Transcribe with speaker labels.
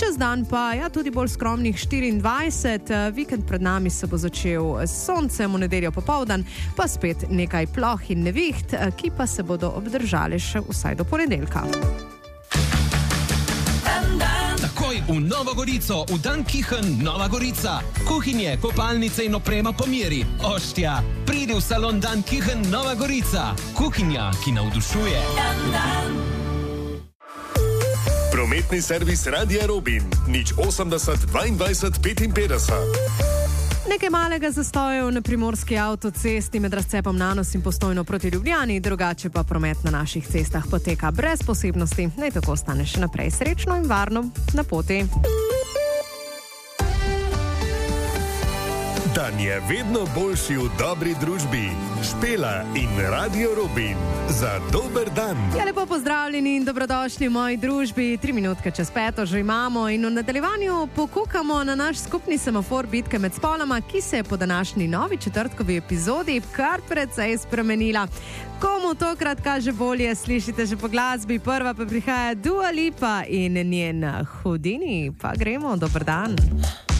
Speaker 1: Čez dan pa tudi bolj skromnih 24, vikend pred nami se bo začel s soncem, v nedeljo popoldan, pa spet nekaj ploh in neviht, ki pa se bodo obdržali še vsaj do ponedeljka.
Speaker 2: Takoj v Novo Gorico, v Dan Kichen, Nova Gorica. Kuhinje, kopalnice in oprema po meri. Oštja, pridi v salon Dan Kichen, Nova Gorica. Kuhinja, ki navdušuje.
Speaker 3: Prometni servis Radia Robin, 080 22 55.
Speaker 1: Nekaj malega zastojev na primorski avtocesti med razcepom Nanos in Postojno proti Ljubljani, drugače pa promet na naših cestah poteka brez posebnosti. Naj tako ostane še naprej srečno in varno na poti.
Speaker 3: Dan je vedno boljši v dobri družbi. Špela in Radio Robin za dober dan.
Speaker 1: Lepo pozdravljeni in dobrodošli v moji družbi. 3 minutke čez 5 že imamo in v nadaljevanju pokukamo na naš skupni semafor bitke med spoloma, ki se je po današnji novi četrtkovi epizodi kar precej spremenila. Komu tokrat kaže bolje, slišite že po glasbi. Prva pa prihaja Dua Lipa in njen Houdini. Pa gremo, dober dan.